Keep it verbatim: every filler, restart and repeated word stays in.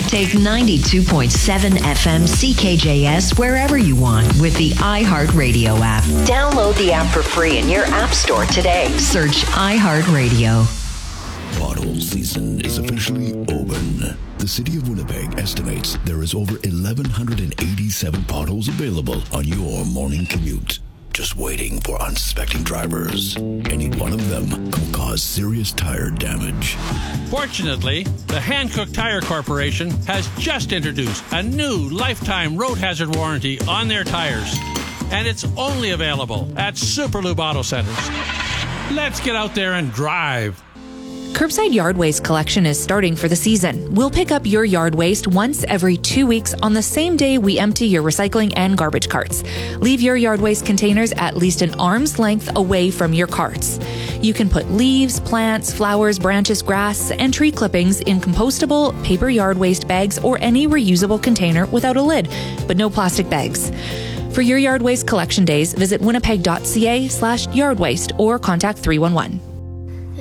Take ninety-two point seven F M C K J S wherever you want with the iHeartRadio app. Download the app for free in your app store today. Search iHeartRadio. Pothole season is officially open. The city of Winnipeg estimates there is over eleven eighty-seven potholes available on your morning commute, just waiting for unsuspecting drivers. Any one of them could cause serious tire damage. Fortunately, the Hankook Tire Corporation has just introduced a new lifetime road hazard warranty on their tires, and it's only available at Superlube Auto Centers. Let's get out there and drive. Curbside yard waste collection is starting for the season. We'll pick up your yard waste once every two weeks on the same day we empty your recycling and garbage carts. Leave your yard waste containers at least an arm's length away from your carts. You can put leaves, plants, flowers, branches, grass, and tree clippings in compostable paper yard waste bags or any reusable container without a lid, but no plastic bags. For your yard waste collection days, visit winnipeg.ca slash yard waste or contact three one one.